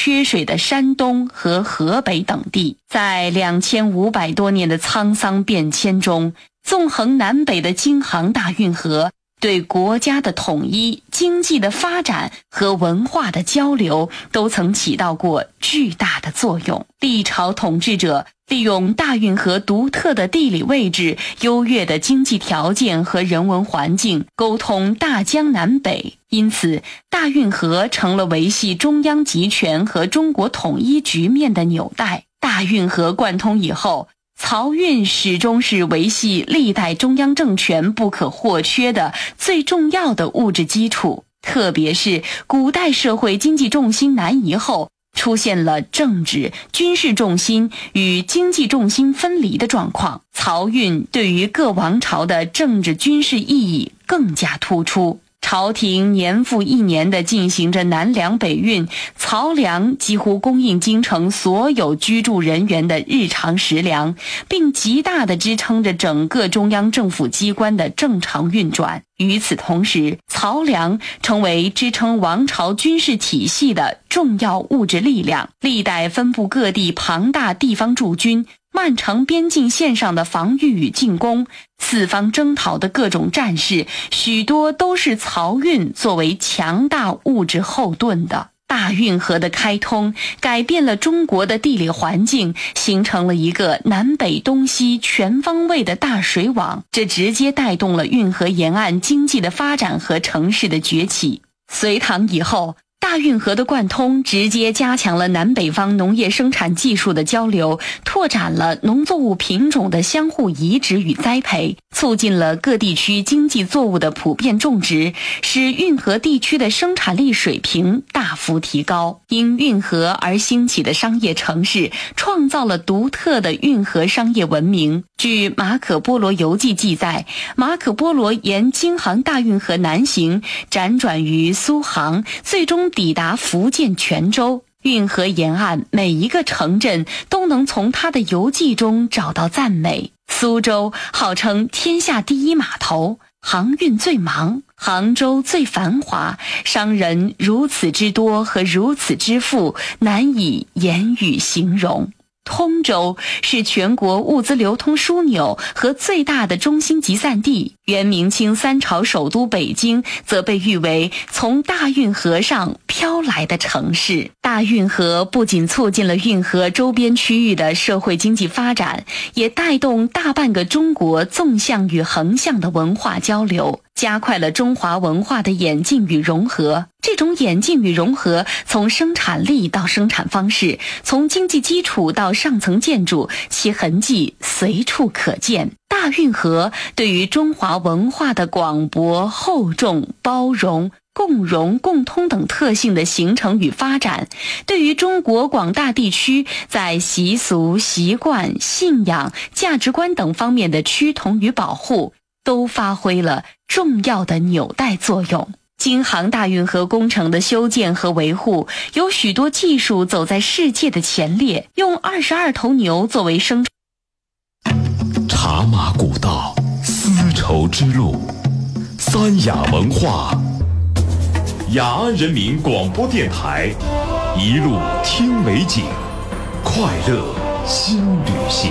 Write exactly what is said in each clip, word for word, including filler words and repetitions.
缺水的山东和河北等地。在两千五百多年的沧桑变迁中，纵横南北的京杭大运河对国家的统一、经济的发展和文化的交流都曾起到过巨大的作用。历朝统治者利用大运河独特的地理位置、优越的经济条件和人文环境，沟通大江南北，因此大运河成了维系中央集权和中国统一局面的纽带。大运河贯通以后，漕运始终是维系历代中央政权不可或缺的最重要的物质基础，特别是古代社会经济重心南移后，出现了政治、军事重心与经济重心分离的状况，漕运对于各王朝的政治军事意义更加突出。朝廷年复一年地进行着南粮北运，漕粮几乎供应京城所有居住人员的日常食粮，并极大地支撑着整个中央政府机关的正常运转。与此同时，漕粮成为支撑王朝军事体系的重要物质力量。历代分布各地庞大地方驻军，漫长边境线上的防御与进攻，四方征讨的各种战事，许多都是漕运作为强大物质后盾的。大运河的开通改变了中国的地理环境，形成了一个南北东西全方位的大水网，这直接带动了运河沿岸经济的发展和城市的崛起。隋唐以后，大运河的贯通直接加强了南北方农业生产技术的交流，拓展了农作物品种的相互移植与栽培，促进了各地区经济作物的普遍种植，使运河地区的生产力水平大幅提高。因运河而兴起的商业城市，创造了独特的运河商业文明。据马可波罗游记记载，马可波罗沿京杭大运河南行，辗转于苏杭，最终抵达福建泉州。运河沿岸每一个城镇都能从他的游记中找到赞美。苏州号称天下第一码头，航运最忙，杭州最繁华，商人如此之多和如此之富，难以言语形容。通州是全国物资流通枢纽和最大的中心集散地，元明清三朝首都北京则被誉为从大运河上飘来的城市。大运河不仅促进了运河周边区域的社会经济发展，也带动大半个中国纵向与横向的文化交流，加快了中华文化的演进与融合。这种演进与融合，从生产力到生产方式，从经济基础到上层建筑，其痕迹随处可见。大运河对于中华文化的广博、厚重、包容、共融、共通等特性的形成与发展，对于中国广大地区在习俗、习惯、信仰、价值观等方面的趋同与保护，都发挥了重要的纽带作用。京杭大运河工程的修建和维护，有许多技术走在世界的前列，用二十二头牛作为生茶马古道，丝绸之路，三雅文化。雅安人民广播电台，一路听美景，快乐新旅行。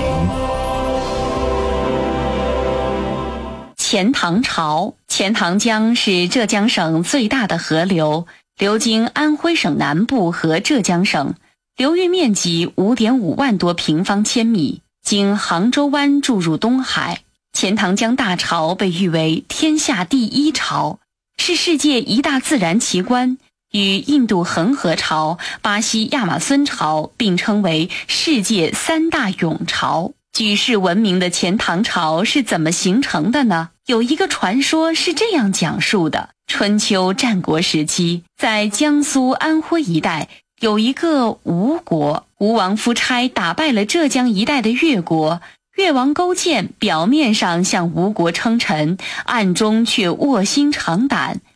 钱塘潮，钱塘江是浙江省最大的河流，流经安徽省南部和浙江省，流域面积 五点五万多平方千米，经杭州湾注入东海。钱塘江大潮被誉为天下第一潮，是世界一大自然奇观，与印度恒河潮、巴西亚马孙潮并称为世界三大涌潮。举世闻名的钱塘潮是怎么形成的呢？有一个传说是这样讲述的：春秋战国时期，在江苏安徽一带有一个吴国，吴王夫差打败了浙江一带的越国，越王勾践表面上向吴国称臣，暗中却卧薪尝胆，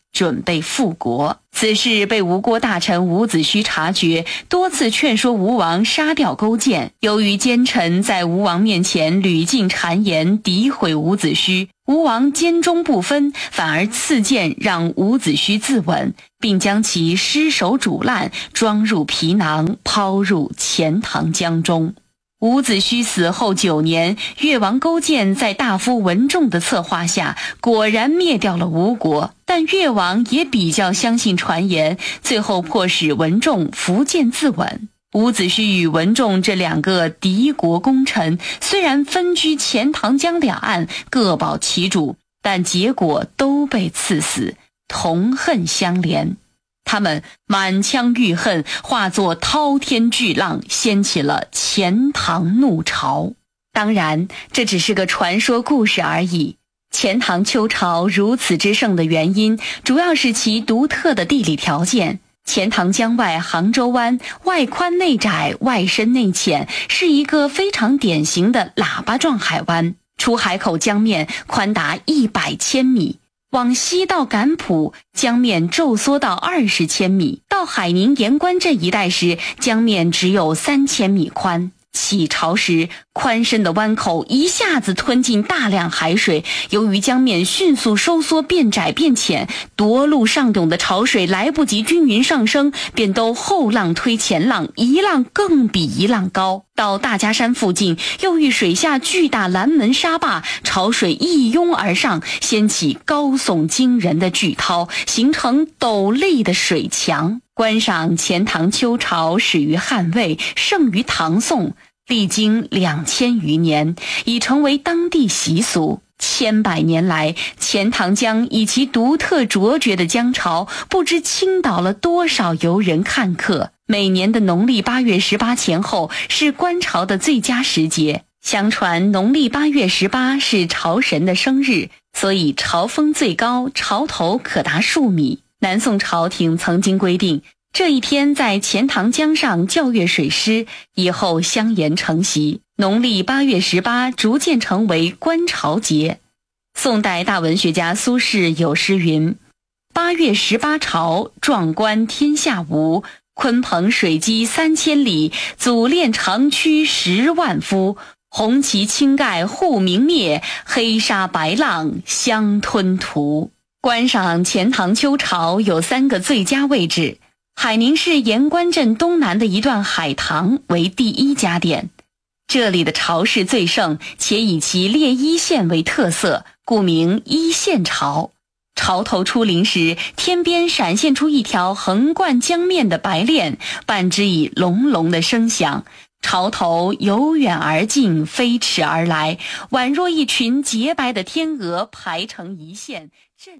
准备复国。此事被吴国大臣伍子胥察觉，多次劝说吴王杀掉勾践。由于奸臣在吴王面前屡尽谗言，诋毁伍子胥，吴王奸忠不分，反而赐剑让伍子胥自刎，并将其尸首煮烂，装入皮囊，抛入钱塘江中。伍子胥死后九年，越王勾践在大夫文仲的策划下，果然灭掉了吴国。但越王也比较相信传言，最后迫使文仲伏剑自刎。伍子胥与文仲这两个敌国功臣，虽然分居钱塘江两岸，各保其主，但结果都被赐死，同恨相连。他们满腔郁恨化作滔天巨浪，掀起了钱塘怒潮。当然，这只是个传说故事而已。钱塘秋潮如此之盛的原因，主要是其独特的地理条件。钱塘江外杭州湾外宽内窄，外深内浅，是一个非常典型的喇叭状海湾。出海口江面宽达一百千米，往西到赶浦，江面骤缩到二十千米，到海宁盐关这一带时，江面只有三千米宽。起潮时，宽深的湾口一下子吞进大量海水，由于江面迅速收缩变窄变浅，夺路上涌的潮水来不及均匀上升，便都后浪推前浪，一浪更比一浪高。到大家山附近，又遇水下巨大拦门沙坝，潮水一拥而上，掀起高耸惊人的巨涛，形成陡立的水墙。观赏钱塘秋潮始于汉魏，盛于唐宋，历经两千余年，已成为当地习俗。千百年来，钱塘江以其独特卓绝的江潮，不知倾倒了多少游人看客。每年的农历八月十八前后是观潮的最佳时节。相传农历八月十八是潮神的生日，所以潮峰最高，潮头可达数米。南宋朝廷曾经规定，这一天在钱塘江上校阅水师，以后相沿成习。农历八月十八逐渐成为观潮节。宋代大文学家苏轼有诗云：八月十八潮，壮观天下无。鲲鹏水击三千里，祖练长驱十万夫。红旗青盖护明灭，黑沙白浪相吞吐。观赏钱塘秋潮有三个最佳位置，海宁市盐关镇东南的一段海塘为第一佳点。这里的潮势最盛，且以其列一线为特色，故名一线潮。潮头出临时，天边闪现出一条横贯江面的白链，伴之以隆隆的声响。潮头由远而近，飞驰而来，宛若一群洁白的天鹅排成一线。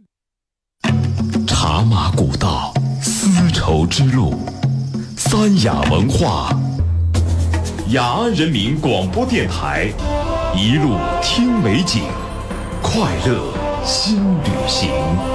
茶马古道，丝绸之路，三雅文化，雅安人民广播电台，一路听美景，快乐新旅行。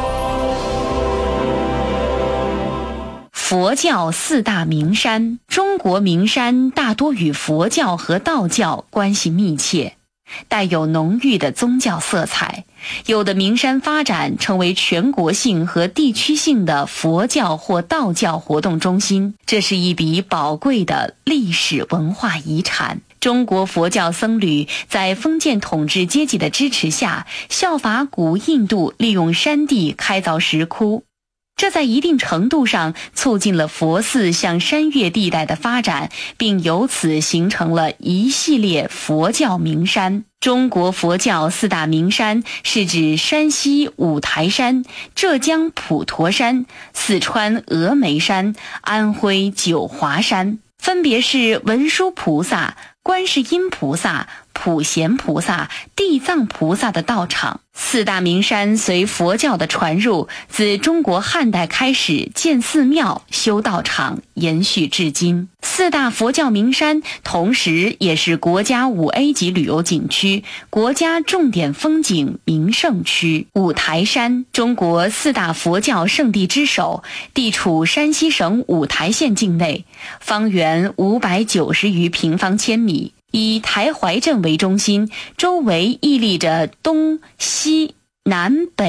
佛教四大名山，中国名山大多与佛教和道教关系密切，带有浓郁的宗教色彩。有的名山发展成为全国性和地区性的佛教或道教活动中心，这是一笔宝贵的历史文化遗产。中国佛教僧侣在封建统治阶级的支持下，效法古印度，利用山地开凿石窟，这在一定程度上促进了佛寺向山岳地带的发展，并由此形成了一系列佛教名山。中国佛教四大名山是指山西五台山、浙江普陀山、四川峨眉山、安徽九华山，分别是文殊菩萨、观世音菩萨、普贤菩萨、地藏菩萨的道场。四大名山随佛教的传入，自中国汉代开始建寺庙、修道场，延续至今。四大佛教名山同时也是国家 五 A 级旅游景区、国家重点风景名胜区。五台山，中国四大佛教圣地之首，地处山西省五台县境内，方圆五百九十余平方千米，以台怀镇为中心，周围屹立着东西南北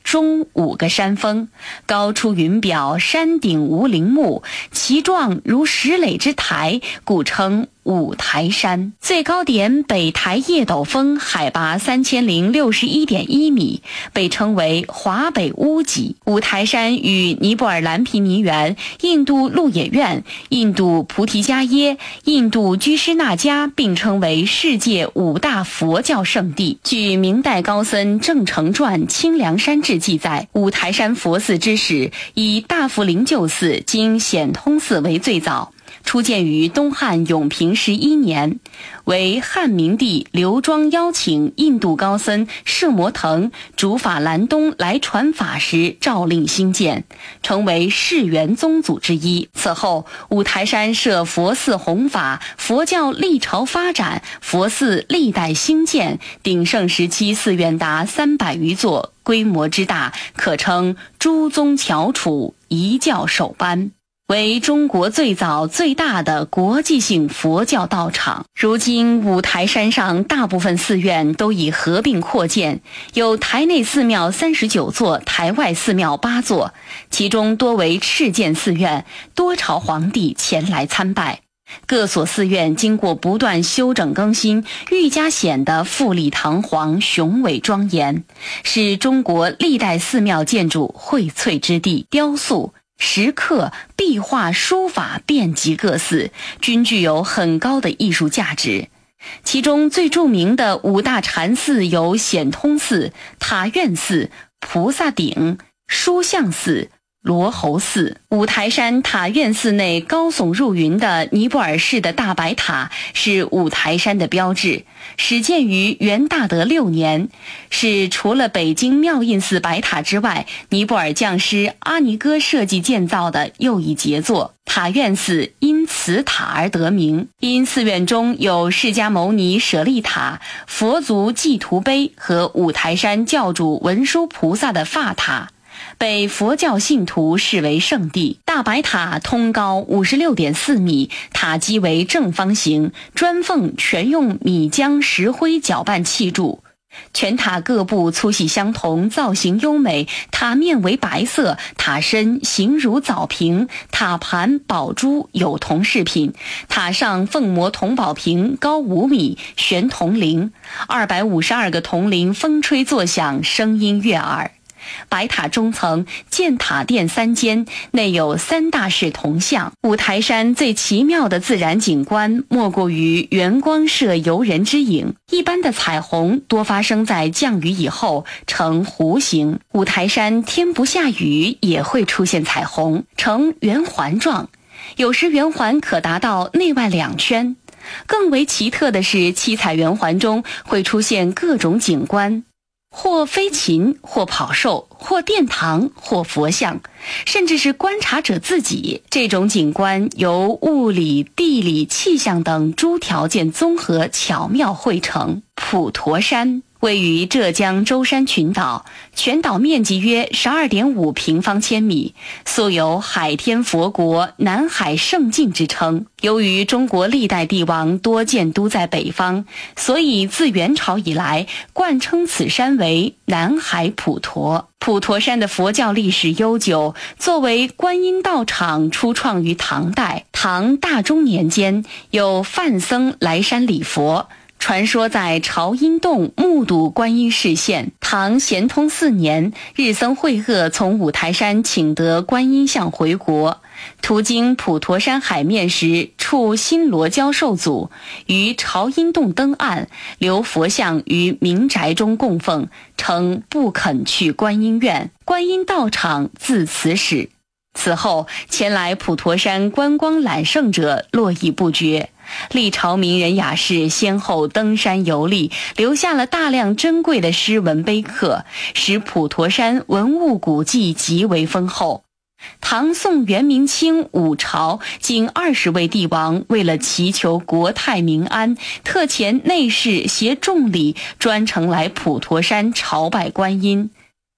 中五个山峰，高出云表，山顶无陵墓，其状如石垒之台，故称五台山。最高点北台叶斗峰，海拔三千零六十一点一米，被称为华北屋脊。五台山与尼泊尔蓝毗尼园、印度鹿野苑、印度菩提迦耶、印度居士那迦并称为世界五大佛教圣地。据明代高僧郑成传《清凉山志》记载，五台山佛寺之始，以大福灵鹫寺今显通寺为最早，初建于东汉永平十一年，为汉明帝刘庄邀请印度高僧摄摩腾、竺法兰东来传法时诏令兴建，成为世元宗祖之一。此后，五台山设佛寺弘法，佛教历朝发展，佛寺历代兴建，鼎盛时期寺院达三百余座，规模之大，可称诸宗翘楚，一教首班，为中国最早最大的国际性佛教道场。如今五台山上大部分寺院都已合并扩建，有台内寺庙三十九座，台外寺庙八座，其中多为敕建寺院，多朝皇帝前来参拜。各所寺院经过不断修整更新，愈加显得富丽堂皇、雄伟庄严，是中国历代寺庙建筑荟萃之地。雕塑、石刻、壁画、书法遍及各寺，均具有很高的艺术价值。其中最著名的五大禅寺有显通寺、塔院寺、菩萨顶、书相寺、罗侯寺。五台山塔院寺内高耸入云的尼泊尔式的大白塔是五台山的标志，始建于元大德六年，是除了北京妙印寺白塔之外，尼泊尔匠师阿尼哥设计建造的又一杰作。塔院寺因此塔而得名，因寺院中有释迦牟尼舍利塔、佛足祭图碑和五台山教主文殊菩萨的发塔，被佛教信徒视为圣地。大白塔通高 五十六点四米，塔基为正方形，砖缝全用米浆石灰搅拌砌筑，全塔各部粗细相同，造型优美，塔面为白色，塔身形如枣瓶，塔盘宝珠有铜饰品，塔上凤模铜宝瓶高五米，悬铜铃，二百五十二个铜铃风吹作响，声音悦耳。白塔中层建塔殿三间，内有三大式铜像。五台山最奇妙的自然景观莫过于圆光射游人之影，一般的彩虹多发生在降雨以后，呈弧形。五台山天不下雨也会出现彩虹，呈圆环状，有时圆环可达到内外两圈。更为奇特的是，七彩圆环中会出现各种景观，或飞禽，或跑兽，或殿堂，或佛像，甚至是观察者自己。这种景观由物理、地理、气象等诸条件综合巧妙汇成。普陀山位于浙江舟山群岛，全岛面积约 十二点五平方千米，素有海天佛国、南海胜境之称。由于中国历代帝王多建都在北方，所以自元朝以来冠称此山为南海普陀。普陀山的佛教历史悠久，作为观音道场初创于唐代。唐大中年间，有梵僧来山礼佛，传说在朝阴洞目睹观音示现。唐咸通四年，日僧慧阖从五台山请得观音像回国，途经普陀山海面时，触新罗教授祖，于朝阴洞登岸，留佛像于民宅中供奉，称不肯去观音院，观音道场自此始。此后，前来普陀山观光揽胜者络绎不绝，历朝名人雅士先后登山游历，留下了大量珍贵的诗文碑刻，使普陀山文物古迹极为丰厚。唐宋元明清五朝近二十位帝王为了祈求国泰民安，特遣内侍携重礼专程来普陀山朝拜观音。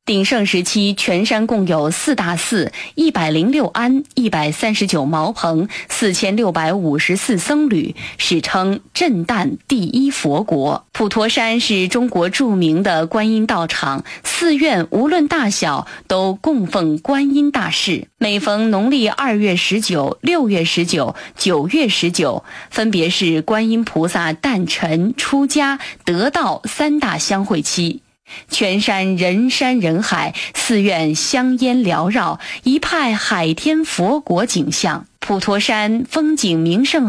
鼎盛时期，全山共有四大寺、一百零六庵、一百三十九茅棚、四千六百五十四僧侣，史称震旦第一佛国。普陀山是中国著名的观音道场，寺院无论大小都供奉观音大士。每逢农历二月十九、六月十九、九月十九，分别是观音菩萨诞辰、出家、得道三大相会期。全山人山人海，寺院香烟缭绕，一派海天佛国景象。普陀山风景名胜